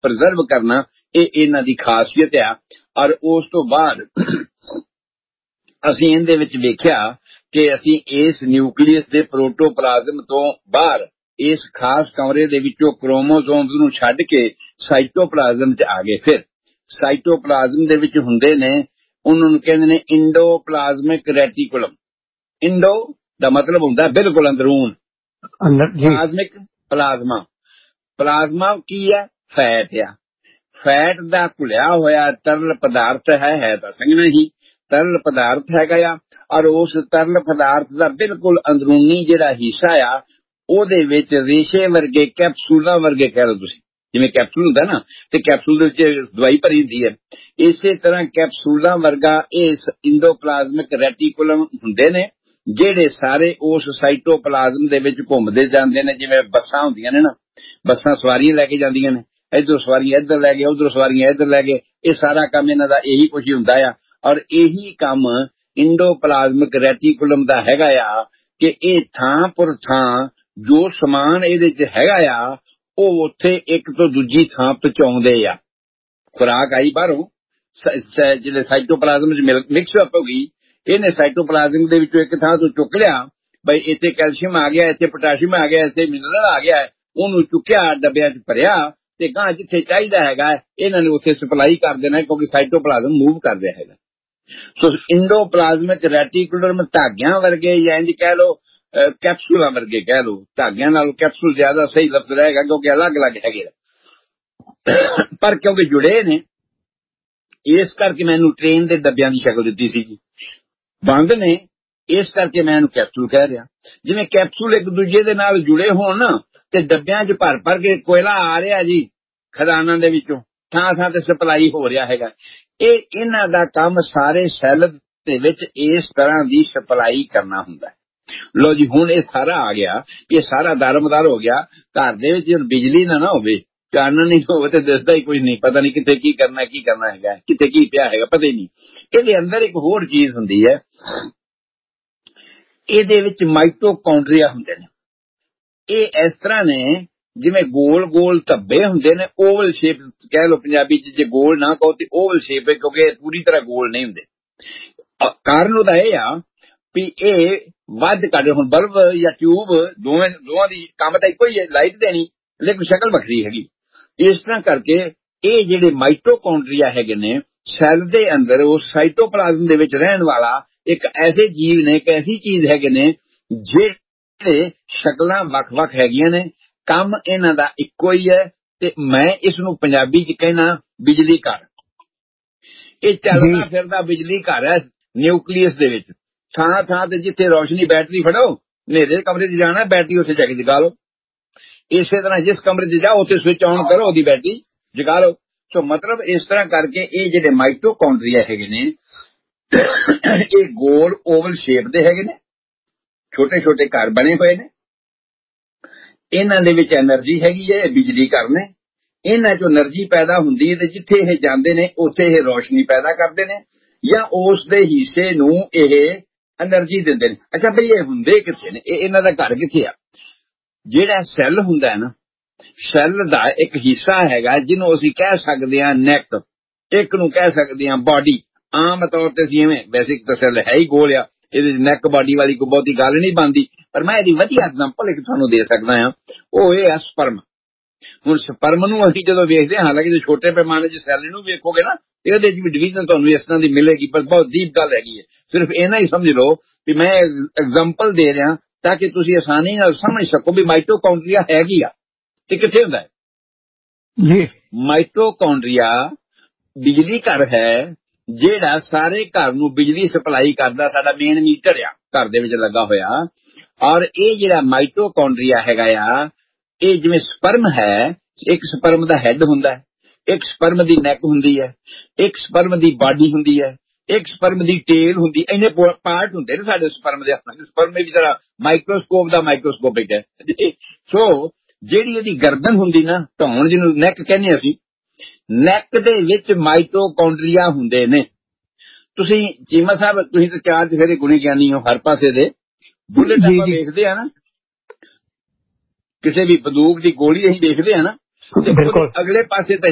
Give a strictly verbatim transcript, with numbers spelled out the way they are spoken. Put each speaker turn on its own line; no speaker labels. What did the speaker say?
ਪ੍ਰਜ਼ਰਵ ਕਰਨਾ, ਇਹ ਇਹਨਾਂ ਦੀ ਖਾਸੀਅਤ ਆ। ਔਰ ਉਸ ਤੋਂ ਬਾਅਦ ਅਸੀਂ ਇਹਦੇ ਵਿੱਚ ਵੇਖਿਆ ਕਿ ਅਸੀਂ ਇਸ ਨਿਊਕਲੀਅਸ ਦੇ ਪ੍ਰੋਟੋਪਲਾਜ਼ਮ ਤੋਂ ਬਾਹਰ ਇਸ ਖਾਸ ਕਮਰੇ ਦੇ ਵਿੱਚੋਂ ਕ੍ਰੋਮੋਸੋਮਸ ਨੂੰ ਛੱਡ ਕੇ ਸਾਈਟੋਪਲਾਜ਼ਮ 'ਚ ਆ ਗਏ। ਫਿਰ ਸਾਈਟੋਪਲਾਜ਼ਮ ਦੇ ਵਿੱਚ ਹੁੰਦੇ ਨੇ, ਉਹਨਾਂ ਨੂੰ ਕਹਿੰਦੇ ਨੇ ਇੰਡੋਪਲਾਜ਼ਮਿਕ ਰੈਟੀਕੂਲਮ। ਇੰਡੋ ਦਾ ਮਤਲਬ ਹੁੰਦਾ ਬਿਲਕੁਲ ਅੰਦਰੂਨ, ਪਲਾਜ਼ਮਿਕ ਪਲਾਜ਼ਮਾ। ਪਲਾਜ਼ਮਾ ਕੀ ਹੈ? ਫੈਟ ਆ। ਫੈਟ ਦਾ ਘੁਲਿਆ ਹੋਇਆ ਤਰਲ ਪਦਾਰਥ ਹੈ, ਹੈ ਤਾਂ ਸੰਘਣਾ ਹੀ ਤਰਲ ਪਦਾਰਥ ਹੈਗਾ ਆ। ਔਰ ਉਸ ਤਰਲ ਪਦਾਰਥ ਦਾ ਬਿਲਕੁਲ ਅੰਦਰੂਨੀ ਜਿਹੜਾ ਹਿੱਸਾ ਆ, ਉਹਦੇ ਵਿੱਚ ਰੇਸ਼ੇ ਵਰਗੇ ਕੈਪਸੂਲਾਂ ਵਰਗੇ ਕਹਿ ਲਓ ਤੁਸੀਂ, ਜਿਵੇਂ ਕੈਪਸੂਲ ਹੁੰਦਾ ਨਾ, ਤੇ ਕੈਪਸੂਲ ਦੇ ਵਿੱਚ ਦਵਾਈ ਭਰੀ ਹੁੰਦੀ ਹੈ, ਇਸੇ ਤਰ੍ਹਾਂ ਕੈਪਸੂਲਾਂ ਵਰਗਾ ਇਸ ਇੰਡੋਪਲਾਜ਼ਮਿਕ ਰੈਟੀਕੂਲਮ ਹੁੰਦੇ ਨੇ, ਜਿਹੜੇ ਸਾਰੇ ਉਸ ਸਾਈਟੋਪਲਾਜ਼ਮ ਦੇ ਵਿੱਚ ਘੁੰਮਦੇ ਜਾਂਦੇ ਨੇ। ਜਿਵੇਂ ਬੱਸਾਂ ਹੁੰਦੀਆਂ ਨੇ ਨਾ, ਬੱਸਾਂ ਸਵਾਰੀਆਂ ਲੈ ਕੇ ਜਾਂਦੀਆਂ ਨੇ, ਇੱਧਰੋਂ ਸਵਾਰੀਆਂ ਇੱਧਰ ਲੈ ਗਏ, ਉੱਧਰੋਂ ਸਵਾਰੀਆਂ ਇੱਧਰ ਲੈ ਗਏ। ਇਹ ਸਾਰਾ ਕੰਮ ਇਹਨਾਂ ਦਾ ਇਹੀ ਕੁਝ ਹੁੰਦਾ ਆ। ਔਰ ਇਹੀ ਕੰਮ ਇੰਡੋਪਲਾਜ਼ਮਿਕ ਰੈਟੀਕੂਲਮ ਦਾ ਹੈਗਾ ਆ ਕਿ ਇਹ ਥਾਂ ਪੁਰ ਥਾਂ ਜੋ ਸਮਾਨ ਇਹਦੇ 'ਚ ਹੈਗਾ ਆ, ਉਹ ਉੱਥੇ ਇੱਕ ਤੋਂ ਦੂਜੀ ਥਾਂ ਪਹੁੰਚਾਉਂਦੇ ਆ। ਖੁਰਾਕ ਆਈ ਬਾਹਰੋਂ, ਜਿਹੜੇ ਸਾਈਟੋਪਲਾਜ਼ਮ 'ਚ ਮਿਕਸ ਅਪ ਹੋ ਗਈ, ਇਹਨੇ ਸਾਈਟੋਪਲਾਜ਼ਮ ਦੇ ਵਿੱਚੋਂ ਇੱਕ ਥਾਂ ਤੋਂ ਚੁੱਕ ਲਿਆ, ਬਈ ਇੱਥੇ ਕੈਲਸ਼ੀਅਮ ਆ ਗਿਆ, ਇੱਥੇ ਪੋਟਾਸ਼ੀਅਮ ਆ ਗਿਆ, ਇੱਥੇ ਮਿਨਰਲ ਆ ਗਿਆ, ਉਹਨੂੰ ਚੁੱਕਿਆ, ਡੱਬਿਆਂ 'ਚ ਭਰਿਆ, ਤੇ ਗਾਂ ਜਿੱਥੇ ਚਾਹੀਦਾ ਹੈਗਾ ਇਹਨਾਂ ਨੇ ਉੱਥੇ ਸਪਲਾਈ ਕਰ ਦੇਣਾ, ਕਿਉਂਕਿ ਸਾਈਟੋਪਲਾਜ਼ਮ ਮੂਵ ਕਰ ਰਿਹਾ ਹੈਗਾ। ਸੋ ਇੰਡੋਪਲਾਜ਼ਮਿਕ ਰੈਟੀਕੂਲਮ ਧਾਗਿਆਂ ਵਰਗੇ, ਜਾਂ ਇੰਝ ਕਹਿ ਲਓ ਕੈਪਸੂਲਾਂ ਵਰਗੇ ਕਹਿ ਲਓ, ਧਾਗਿਆਂ ਨਾਲੋਂ ਕੈਪਸੂਲ ਜ਼ਿਆਦਾ ਸਹੀ ਲਫ਼ਜ਼ ਰਹੇਗਾ, ਕਿਉਂਕਿ ਅਲੱਗ ਅਲੱਗ ਹੈਗੇ, ਪਰ ਕਿਉਂਕਿ ਜੁੜੇ ਨੇ, ਇਸ ਕਰਕੇ ਮੈਨੂੰ ਟ੍ਰੇਨ ਦੇ ਡੱਬਿਆਂ ਦੀ ਸ਼ਕਲ ਦਿੱਤੀ ਸੀ। ਬੰਦ ਨੇ, ਇਸ ਕਰਕੇ ਮੈਂ ਇਹਨੂੰ ਕੈਪਸੂਲ ਕਹਿ ਰਿਹਾ। ਜਿਵੇਂ ਕੈਪਸੂਲ ਇੱਕ ਦੂਜੇ ਦੇ ਨਾਲ ਜੁੜੇ ਹੋਣ ਨਾ, ਤੇ ਡੱਬਿਆਂ 'ਚ ਭਰ ਭਰ ਕੇ ਕੋਇਲਾ ਆ ਰਿਹਾ ਜੀ ਖਦਾਨਾਂ ਦੇ ਵਿੱਚੋਂ, ਥਾਂ ਥਾਂ ਤੇ ਸਪਲਾਈ ਹੋ ਰਿਹਾ ਹੈਗਾ। ਇਹ ਇਹਨਾਂ ਦਾ ਕੰਮ ਸਾਰੇ ਸੈੱਲ ਦੇ ਵਿੱਚ ਇਸ ਤਰ੍ਹਾਂ ਦੀ ਸਪਲਾਈ ਕਰਨਾ ਹੁੰਦਾ ਹੈ। ਲੋ ਜੀ, ਹੁਣ ਇਹ ਸਾਰਾ ਆ ਗਿਆ, ਇਹ ਸਾਰਾ ਦਾਰਮਦਾਰ ਹੋ ਗਿਆ। ਘਰ ਦੇ ਵਿੱਚ ਬਿਜਲੀ ਨਾ ਨਾ ਹੋਵੇ, ਚਾਨਣ ਨਹੀਂ ਹੋਵੇ, ਤੇ ਦਿਸਦਾ ਹੀ ਕੁਝ ਨਹੀਂ, ਪਤਾ ਨਹੀਂ ਕਿੱਥੇ ਕੀ ਕਰਨਾ ਕੀ ਕਰਨਾ ਹੈਗਾ, ਕਿੱਥੇ ਕੀ ਪਿਆ ਹੈਗਾ, ਪਤਾ ਹੀ ਨਹੀਂ। ਇਹਦੇ ਅੰਦਰ ਇੱਕ ਹੋਰ ਚੀਜ਼ ਹੁੰਦੀ ਹੈ, ਇਹਦੇ ਵਿੱਚ ਮਾਈਟੋਕੌਂਡਰੀਆ ਹੁੰਦੇ ਨੇ। ਇਹ ਇਸ ਤਰ੍ਹਾਂ ਨੇ ਜਿਵੇਂ ਗੋਲ ਗੋਲ ਧੱਬੇ ਹੁੰਦੇ ਨੇ, ਓਵਲ ਸ਼ੇਪ ਕਹਿ ਲਓ ਪੰਜਾਬੀ 'ਚ, ਜੇ ਗੋਲ ਨਾ ਕਹੋ ਤੇ ਓਵਲ ਸ਼ੇਪ ਹੈ, ਕਿਉਂਕਿ ਪੂਰੀ ਤਰ੍ਹਾਂ ਗੋਲ ਨਹੀਂ ਹੁੰਦੇ। ਕਾਰਨ ਉਹਦਾ ਇਹ ਆ ਵੀ ਇਹ ਵੱਧ ਘੱਟ, ਹੁਣ ਬਲਬ ਜਾਂ ਟਿਊਬ ਦੋਵੇਂ ਦੋਵਾਂ ਦੀ ਕੰਮ ਤਾਂ ਇੱਕੋ ਹੀ ਹੈ, ਲਾਈਟ ਦੇਣੀ, ਲੇਕਿਨ ਸ਼ਕਲ ਵੱਖਰੀ ਹੈਗੀ। ਇਸ ਤਰ੍ਹਾਂ ਕਰਕੇ ਇਹ ਜਿਹੜੇ ਮਾਈਟੋਕੌਂਡਰੀਆ ਹੈਗੇ ਨੇ, ਸੈੱਲ ਦੇ ਅੰਦਰ ਉਸ ਸਾਈਟੋਪਲਾਜ਼ਮ ਦੇ ਵਿੱਚ ਰਹਿਣ ਵਾਲਾ ਇੱਕ ਐਸੇ ਜੀਵ ਨੇ, ਇੱਕ ਐਸੀ ਚੀਜ਼ ਹੈਗੇ ਨੇ, ਜਿਹੜੇ ਸ਼ਕਲਾਂ ਵੱਖ ਵੱਖ ਹੈਗੀਆਂ ਨੇ, ਕੰਮ ਇਹਨਾਂ ਦਾ ਇੱਕੋ ਹੀ ਹੈ। ਤੇ ਮੈਂ ਇਸ ਨੂੰ ਪੰਜਾਬੀ 'ਚ ਕਹਿਣਾ ਬਿਜਲੀ ਘਰ। ਇਹ ਚੱਲਦਾ ਫਿਰਦਾ ਬਿਜਲੀ ਘਰ ਹੈ ਨਿਊਕਲੀਅਸ ਦੇ ਵਿੱਚ। ਥਾਂ ਥਾਂ ਤੇ ਜਿੱਥੇ ਰੋਸ਼ਨੀ, ਬੈਟਰੀ ਫੜੋ, ਹਨੇਰੇ ਕਮਰੇ 'ਚ ਜਾਣਾ, ਬੈਟਰੀ ਉੱਥੇ ਜਾ ਕੇ ਜਗਾ ਲਓ। ਇਸੇ ਤਰ੍ਹਾਂ ਜਿਸ ਕਮਰੇ 'ਚ ਜਾਓ ਉੱਥੇ ਸਵਿਚ ਆਨ ਕਰੋ, ਉਹਦੀ ਬੈਟਰੀ ਜਗਾ ਲਓ। ਸੋ ਮਤਲਬ ਇਸ ਤਰ੍ਹਾਂ ਕਰਕੇ ਇਹ ਜਿਹੜੇ ਮਾਈਟੋਕੌਂਡਰੀਆ ਹੈਗੇ ਨੇ, ਇਹ ਗੋਲ ਓਵਲ ਸ਼ੇਪ ਦੇ ਹੈਗੇ ਨੇ, ਛੋਟੇ ਛੋਟੇ ਘਰ ਬਣੇ ਹੋਏ ਨੇ। ਇਹਨਾਂ ਦੇ ਵਿੱਚ એનર્ਜੀ ਹੈਗੀ ਹੈ, ਬਿਜਲੀ ਘਰ ਨੇ। ਇਹਨਾਂ 'ਚੋਂ એનર્ਜੀ ਪੈਦਾ ਹੁੰਦੀ ਹੈ, ਤੇ ਜਿੱਥੇ ਇਹ ਜਾਂਦੇ ਨੇ ਉੱਥੇ ਇਹ ਰੋਸ਼ਨੀ ਪੈਦਾ ਕਰਦੇ ਨੇ, ਜਾਂ ਉਸ ਦੇ ਹਿੱਸੇ ਨੂੰ ਇਹ એનર્ਜੀ ਦਿੰਦੇ ਨੇ। ਅੱਛਾ ਬਈ, ਇਹ ਹੁੰਦੇ ਕਿੱਥੇ ਨੇ, ਇਹ ਇਹਨਾਂ ਦਾ ਘਰ ਕਿੱਥੇ ਆ? ਜਿਹੜਾ ਸੈੱਲ ਹੁੰਦਾ ਹੈ ਨਾ, ਸੈੱਲ ਦਾ ਇੱਕ ਹਿੱਸਾ ਹੈਗਾ ਜਿਹਨੂੰ ਅਸੀਂ ਕਹਿ ਸਕਦੇ ਹਾਂ ਨੈਕ, ਇੱਕ ਨੂੰ ਕਹਿ ਸਕਦੇ ਹਾਂ ਬਾਡੀ। ਆਮ ਤੌਰ ਤੇ ਅਸੀਂ ਐਵੇਂ, ਵੈਸੇ ਤਾਂ ਸੈੱਲ ਹੈ ਹੀ ਗੋਲ ਆ, ਇਹਦੇ ਨੈਕ ਬਾਡੀ ਵਾਲੀ ਕੋਈ ਬਹੁਤੀ ਗੱਲ ਨਹੀਂ ਬਣਦੀ, ਪਰ ਮੈਂ ਇਹਦੀ ਵਧੀਆ ਐਗਜ਼ਾਮਪਲ ਇੱਕ ਤੁਹਾਨੂੰ ਦੇ ਸਕਦਾ ਹਾਂ। ਉਹ ਇਹ ਆ ਸਪਰਮ। ਹੁਣ ਸਪਰਮ ਨੂੰ ਅਸੀਂ ਜਦੋਂ ਵੇਖਦੇ ਹਾਂ, ਹਾਲਾਂਕਿ ਜੇ ਛੋਟੇ ਪੈਮਾਨੇ 'ਚ ਸੈੱਲ ਨੂੰ ਵੇਖੋਗੇ ਨਾ, ਇਹਦੇ 'ਚ ਵੀ ਡਿਵੀਜ਼ਨ ਤੁਹਾਨੂੰ ਇਸ ਤਰ੍ਹਾਂ ਦੀ ਮਿਲੇਗੀ, ਪਰ ਬਹੁਤ ਡੀਪ ਗੱਲ ਹੈਗੀ ਹੈ। ਸਿਰਫ ਇਹਨਾਂ ਹੀ ਸਮਝ ਲਓ ਵੀ ਮੈਂ ਐਗਜ਼ਾਮਪਲ ਦੇ ਰਿਹਾ ਤਾਂ ਕਿ ਤੁਸੀਂ ਆਸਾਨੀ ਨਾਲ ਸਮਝ ਸਕੋ ਵੀ ਮਾਈਟੋਕੌਂਡਰੀਆ ਹੈਗੀ ਆ ਤੇ ਕਿੱਥੇ ਹੁੰਦਾ ਹੈ ਜੀ। ਮਾਈਟੋਕੌਂਡਰੀਆ ਬਿਜਲੀ ਘਰ ਹੈ, ਜਿਹੜਾ ਸਾਰੇ ਘਰ ਨੂੰ ਬਿਜਲੀ ਸਪਲਾਈ ਕਰਦਾ। ਸਾਡਾ ਮੇਨ ਮੀਟਰ ਆ ਘਰ ਦੇ ਵਿੱਚ ਲੱਗਾ ਹੋਇਆ। ਔਰ ਇਹ ਜਿਹੜਾ ਮਾਈਟੋਕੌਂਡਰੀਆ ਹੈਗਾ ਆ, ਇਹ ਜਿਵੇਂ ਸਪਰਮ ਹੈ, ਇੱਕ ਸਪਰਮ ਦਾ ਹੈਡ ਹੁੰਦਾ ਹੈ, ਇੱਕ ਸਪਰਮ ਦੀ ਨੈਕ ਹੁੰਦੀ ਹੈ, ਇੱਕ ਸਪਰਮ ਦੀ ਬਾਡੀ ਹੁੰਦੀ ਹੈ, ਇੱਕ ਸਪਰਮ ਦੀ ਟੇਲ ਹੁੰਦੀ। ਇੰਨੇ ਪਾਰਟ ਹੁੰਦੇ ਨੇ ਸਾਡੇ ਸਪਰਮ ਦੇ। ਸਪਰਮ ਵੀ ਜਰਾ ਮਾਈਕਰੋਸਕੋਪ ਦਾ ਮਾਈਕਰੋਸਕੋਪਿਕ ਹੈ। ਸੋ ਜਿਹੜੀ ਇਹਦੀ ਗਰਦਨ ਹੁੰਦੀ ਨਾ, ਧੌਣ ਜਿਹਨੂੰ ਨੈਕ ਕਹਿੰਦੇ ਅਸੀਂ, ਨੈਕ ਦੇ ਵਿੱਚ ਮਾਈਟੋਕੌਂਡਰੀਆ ਹੁੰਦੇ ਨੇ। ਤੁਸੀਂ ਚੀਮਾ ਸਾਹਿਬ, ਤੁਸੀਂ ਤਾਂ ਚਾਰ ਚਫੇਰੇ ਗੁਣੀ ਗਿਆਨੀ ਹੋ ਹਰ ਪਾਸੇ ਦੇ। ਬੁਲੇਟ ਆਪਾਂ ਵੇਖਦੇ ਆ ਨਾ, ਕਿਸੇ ਵੀ ਬੰਦੂਕ ਦੀ ਗੋਲੀ ਅਸੀਂ ਦੇਖਦੇ ਆ ਨਾ, ਤੇ ਉਹਦੇ ਅਗਲੇ ਪਾਸੇ ਤਾਂ